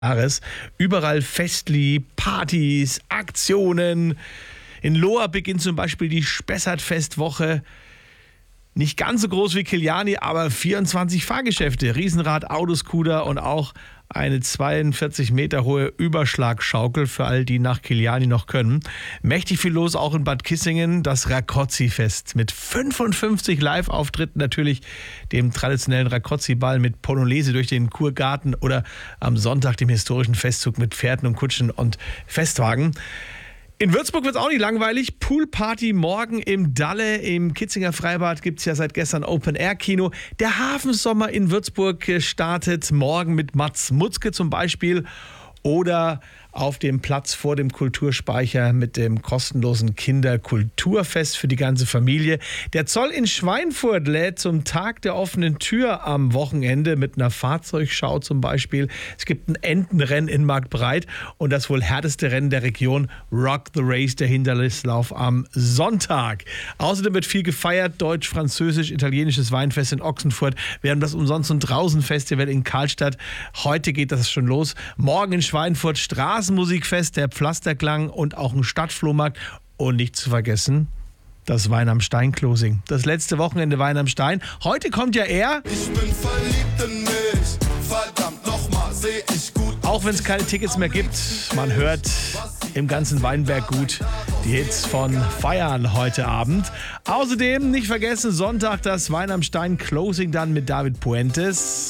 Jahres. Überall Festli, Partys, Aktionen. In Lohr beginnt zum Beispiel die Spessartfestwoche. Nicht ganz so groß wie Kiliani, aber 24 Fahrgeschäfte, Riesenrad, Autoscooter und auch eine 42 Meter hohe Überschlagschaukel für all die nach Kiliani noch können. Mächtig viel los auch in Bad Kissingen, das Rakozzi-Fest mit 55 Live-Auftritten, natürlich dem traditionellen Rakozzi-Ball mit Polonaise durch den Kurgarten oder am Sonntag dem historischen Festzug mit Pferden und Kutschen und Festwagen. In Würzburg wird es auch nicht langweilig. Poolparty morgen im Dalle. Im Kitzinger Freibad gibt es ja seit gestern Open-Air-Kino. Der Hafensommer in Würzburg startet morgen mit Mats Mutzke zum Beispiel. Oder auf dem Platz vor dem Kulturspeicher mit dem kostenlosen Kinderkulturfest für die ganze Familie. Der Zoll in Schweinfurt lädt zum Tag der offenen Tür am Wochenende mit einer Fahrzeugschau zum Beispiel. Es gibt ein Entenrennen in Marktbreit und das wohl härteste Rennen der Region, Rock the Race, der Hindernislauf am Sonntag. Außerdem wird viel gefeiert, deutsch, französisch, italienisches Weinfest in Ochsenfurt. Wir haben das Umsonst- und Draußen-Festival in Karlstadt. Heute geht das schon los. Morgen in Schweinfurt Straßenmusikfest, der Pflasterklang und auch ein Stadtflohmarkt. Und nicht zu vergessen, das Wein am Stein-Closing. Das letzte Wochenende Wein am Stein. Heute kommt ja er. Ich bin verliebt in mich, verdammt nochmal, seh ich gut. Auch wenn es keine Tickets mehr gibt, man hört im ganzen Weinberg gut die Hits von Feiern heute Abend. Außerdem nicht vergessen, Sonntag das Wein am Stein Closing dann mit David Puentes.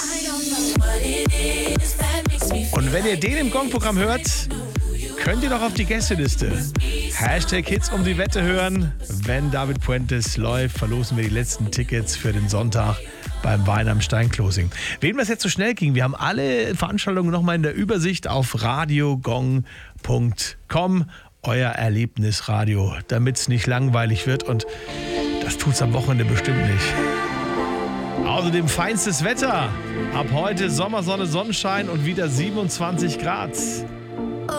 Und wenn ihr den im Gong-Programm hört, könnt ihr doch auf die Gästeliste. Hashtag Hits um die Wette hören. Wenn David Puentes läuft, verlosen wir die letzten Tickets für den Sonntag beim Wein am Stein Closing. Wem das jetzt so schnell ging, wir haben alle Veranstaltungen nochmal in der Übersicht auf radiogong.com. Euer Erlebnisradio, damit es nicht langweilig wird, und das tut's am Wochenende bestimmt nicht. Außerdem feinstes Wetter. Ab heute Sommersonne, Sonnenschein und wieder 27 Grad.